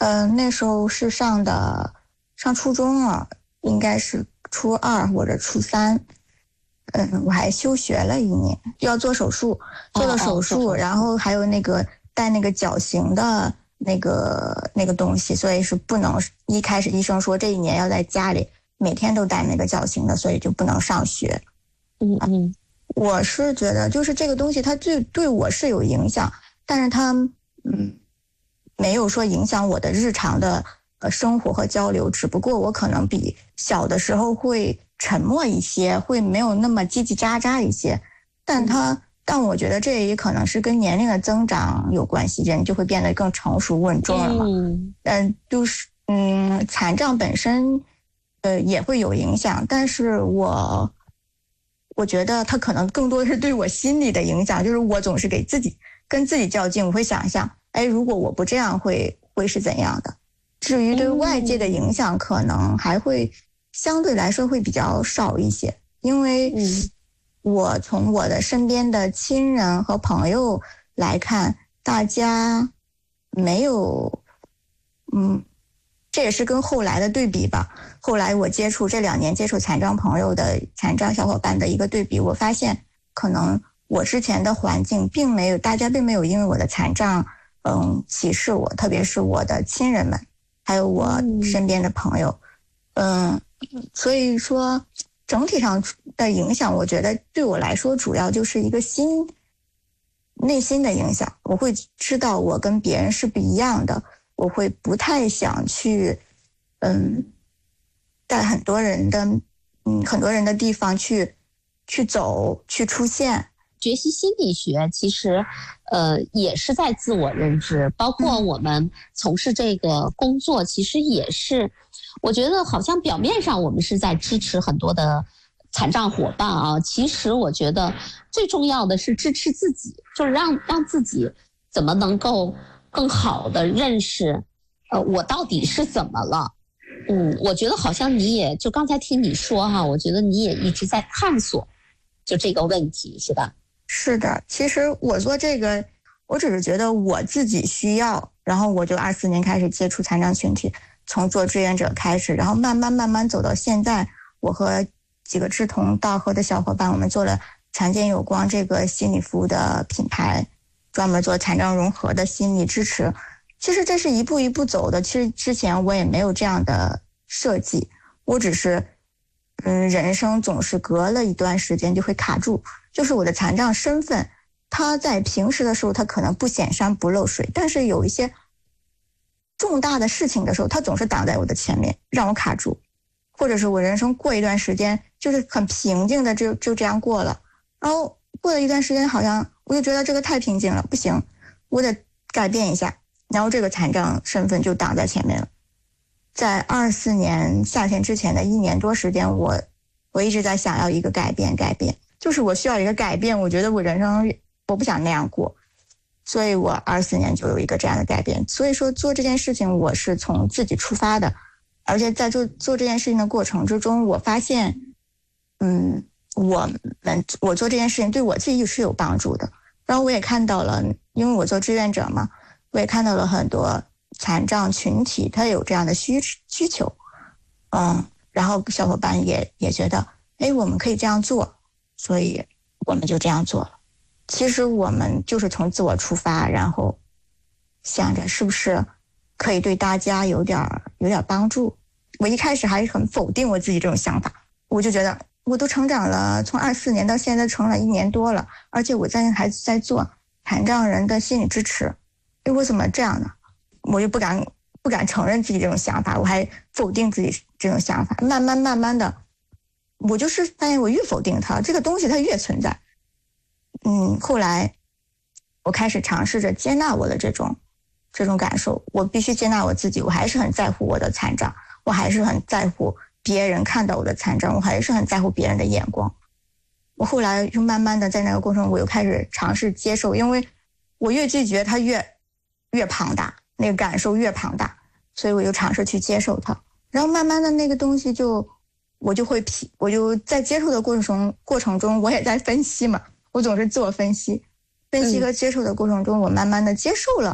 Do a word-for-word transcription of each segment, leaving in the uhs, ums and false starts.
呃，那时候是上的上初中了，应该是初二或者初三。嗯，我还休学了一年，要做手术，做了手术，哦哦、然后还有那个带那个矫形的那个那个东西，所以是不能。一开始医生说这一年要在家里每天都带那个矫形的，所以就不能上学。 嗯嗯， 我是觉得就是这个东西它对对我是有影响，但是它嗯没有说影响我的日常的呃生活和交流，只不过我可能比小的时候会沉默一些，会没有那么叽叽喳喳一些，但它、嗯、但我觉得这也可能是跟年龄的增长有关系，人就会变得更成熟稳重了嘛。嗯、呃，就是嗯，残障本身呃也会有影响，但是我我觉得它可能更多是对我心理的影响，就是我总是给自己跟自己较劲，我会想象，哎，如果我不这样会会是怎样的？至于对外界的影响，可能还会。相对来说会比较少一些，因为我从我的身边的亲人和朋友来看，大家没有，嗯，这也是跟后来的对比吧。后来我接触这两年接触残障朋友的残障小伙伴的一个对比，我发现可能我之前的环境并没有，大家并没有因为我的残障，嗯，歧视我，特别是我的亲人们，还有我身边的朋友，嗯。所以说整体上的影响，我觉得对我来说主要就是一个心内心的影响。我会知道我跟别人是不一样的，我会不太想去嗯在很多人的嗯很多人的地方去去走去出现。 学习心理学其实呃也是在自我认知，包括我们从事这个工作其实也是，我觉得好像表面上我们是在支持很多的残障伙伴啊，其实我觉得最重要的是支持自己，就是让让自己怎么能够更好的认识呃我到底是怎么了。嗯，我觉得好像你也就刚才听你说哈，我觉得你也一直在探索就这个问题，是吧？ 是的，其实我做这个，我只是觉得我自己需要，然后我就二四年开始接触残障群体，从做志愿者开始，然后慢慢慢慢走到现在，我和几个志同道合的小伙伴，我们做了残健有光这个心理服务的品牌，专门做残障融合的心理支持。其实这是一步一步走的，其实之前我也没有这样的设计，我只是嗯，人生总是隔了一段时间就会卡住，就是我的残障身份，它在平时的时候它可能不显山不漏水，但是有一些重大的事情的时候，它总是挡在我的前面，让我卡住，或者是我人生过一段时间就是很平静的就就这样过了，然后过了一段时间，好像我就觉得这个太平静了，不行，我得改变一下，然后这个残障身份就挡在前面了。在二四年夏天之前的一年多时间，我我一直在想要一个改变，改变就是我需要一个改变。我觉得我人生我不想那样过，所以我二四年就有一个这样的改变。所以说做这件事情，我是从自己出发的，而且在做做这件事情的过程之中，我发现，嗯，我们我做这件事情对我自己是有帮助的。然后我也看到了，因为我做志愿者嘛，我也看到了很多残障群体他有这样的需需求，嗯，然后小伙伴也也觉得，哎，我们可以这样做，所以我们就这样做了。其实我们就是从自我出发，然后想着是不是可以对大家有点有点帮助。我一开始还是很否定我自己这种想法，我就觉得我都成长了，从二四年到现在成了一年多了，而且我在还在做残障人的心理支持，哎，我怎么这样呢？我就不敢不敢承认自己这种想法，我还否定自己这种想法。慢慢慢慢的，我就是发现我越否定它，这个东西它越存在。嗯，后来我开始尝试着接纳我的这种这种感受，我必须接纳我自己，我还是很在乎我的残障，我还是很在乎别人看到我的残障，我还是很在乎别人的眼光。我后来就慢慢的在那个过程，我又开始尝试接受，因为我越拒绝它越越庞大，那个感受越庞大，所以我就尝试去接受它，然后慢慢的那个东西就我就会批，我就在接受的过程中过程中我也在分析嘛，我总是自我分析，分析和接受的过程中，我慢慢的接受了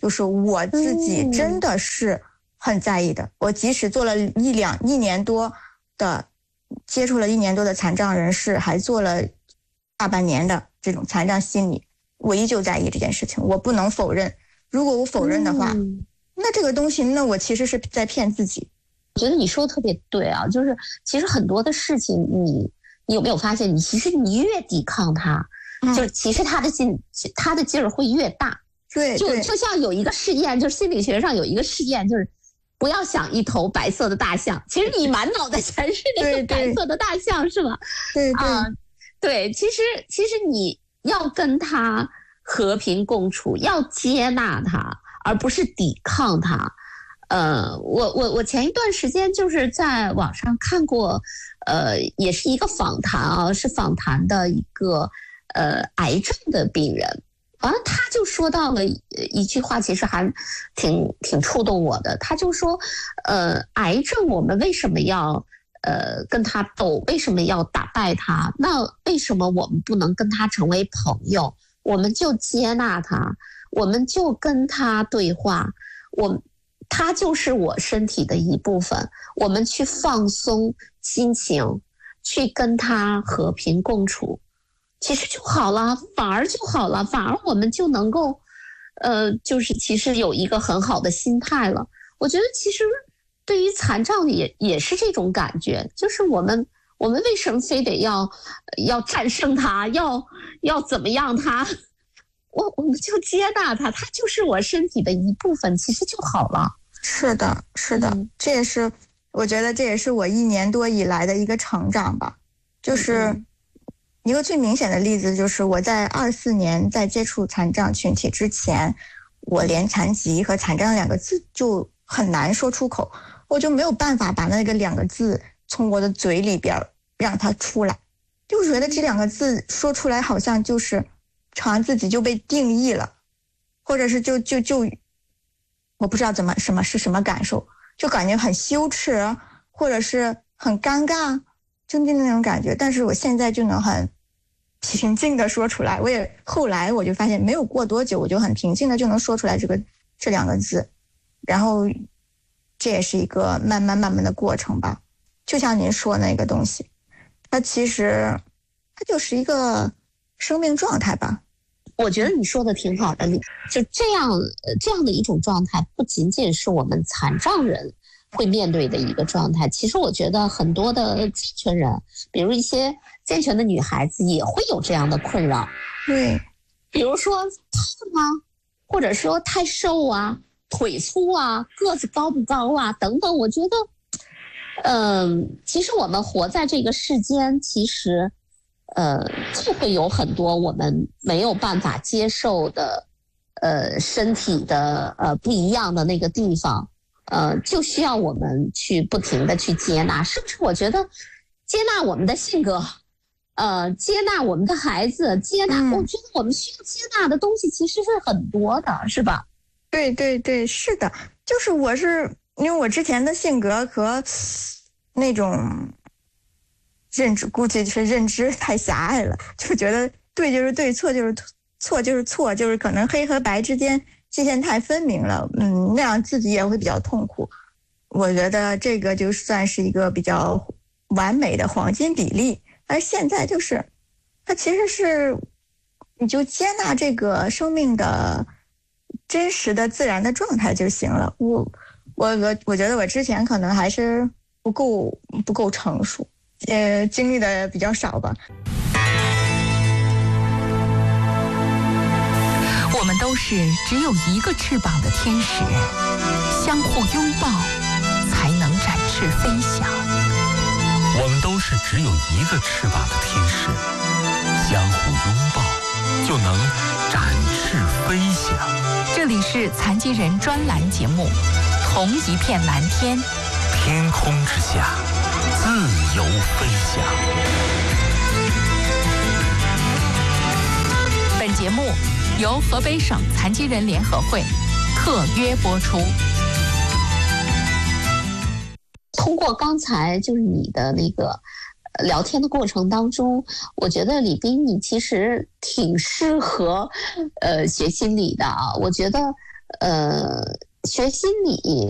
就是我自己真的是很在意的。嗯、我即使做了一两一年多的接触了一年多的残障人士，还做了大半年的这种残障心理，我依旧在意这件事情，我不能否认。如果我否认的话，嗯、那这个东西，那我其实是在骗自己。 我觉得你说的特别对啊，就是其实很多的事情你。你有没有发现，你其实你越抵抗它，嗯、就其实它的劲，它的劲儿会越大。 对， 就就像有一个试验，就是心理学上有一个试验，就是不要想一头白色的大象，其实你满脑袋全是那个白色的大象，是吧？ 对对、 啊、对，其实其实你要跟它和平共处，要接纳它，而不是抵抗它。呃，我我我前一段时间就是在网上看过，呃，也是一个访谈啊，是访谈的一个呃癌症的病人，完了他就说到了一句话，其实还挺挺触动我的。他就说，呃，癌症我们为什么要呃跟他斗？为什么要打败他？那为什么我们不能跟他成为朋友？我们就接纳他，我们就跟他对话，我。它就是我身体的一部分，我们去放松心情，去跟它和平共处，其实就好了，反而就好了，反而我们就能够，呃，就是其实有一个很好的心态了。我觉得其实对于残障也也是这种感觉，就是我们我们为什么非得要要战胜它，要要怎么样它？我我们就接纳它，它就是我身体的一部分，其实就好了。 是的，是的，嗯、这也是我觉得这也是我一年多以来的一个成长吧。就是一个最明显的例子，就是我在二四年在接触残障群体之前，我连残疾和残障两个字就很难说出口，我就没有办法把那个两个字从我的嘴里边让它出来，就觉得这两个字说出来好像就是好像自己就被定义了，或者是就就就我不知道怎么什么是什么感受，就感觉很羞耻，或者是很尴尬，就那种感觉。但是我现在就能很平静的说出来，我也后来我就发现，没有过多久，我就很平静的就能说出来这个这两个字，然后这也是一个慢慢慢慢的过程吧。就像您说那个东西，它其实它就是一个生命状态吧。 我觉得你说的挺好的，就这样这样的一种状态，不仅仅是我们残障人会面对的一个状态，其实我觉得很多的健全人，比如一些健全的女孩子也会有这样的困扰。 对， 比如说胖啊，或者说太瘦啊，腿粗啊，个子高不高啊等等。我觉得嗯、呃，其实我们活在这个世间，其实呃，就会有很多我们没有办法接受的，呃，身体的呃不一样的那个地方，呃，就需要我们去不停的去接纳，甚至我觉得接纳我们的性格，呃，接纳我们的孩子，接纳，嗯、我觉得我们需要接纳的东西其实是很多的，是吧？ 对对对，是的，就是我是因为我之前的性格和那种。认知估计是认知太狭隘了，就觉得对就是对，错就是错就是错，就是可能黑和白之间界限太分明了，嗯，那样自己也会比较痛苦。我觉得这个就算是一个比较完美的黄金比例，而现在就是它其实是你就接纳这个生命的真实的自然的状态就行了。我我我我觉得我之前可能还是不够不够成熟。呃，经历的比较少吧。 我们都是只有一个翅膀的天使，相互拥抱才能展翅飞翔。 我们都是只有一个翅膀的天使，相互拥抱就能展翅飞翔。 这里是残疾人专栏节目《同一片蓝天》， 天空之下。自由飞翔。 本节目由河北省残疾人联合会特约播出。 通过刚才就是你的那个聊天的过程当中，我觉得李斌你其实挺适合呃学心理的啊。我觉得呃，学心理